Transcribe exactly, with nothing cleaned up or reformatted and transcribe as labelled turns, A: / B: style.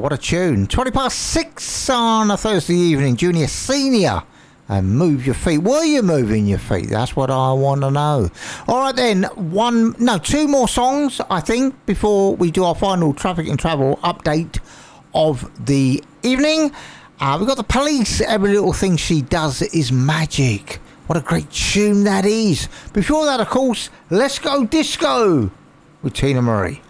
A: what a tune. twenty past six on a Thursday evening, junior, senior. And move your feet. Were you moving your feet? That's what I want to know. All right then, one, no, two more songs, I think, before we do our final traffic and travel update of the evening. Uh, we've got the Police. Every Little Thing She Does Is Magic. What a great tune that is. Before that, of course, Let's Go Disco with Tina Marie.